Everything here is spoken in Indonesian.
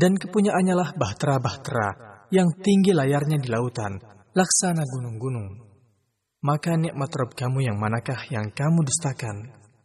dan kepunyaannya lah bahtera-bahtera yang tinggi layarnya di lautan, laksana gunung-gunung. Maka nikmat Rabb kamu yang manakah yang kamu dustakan?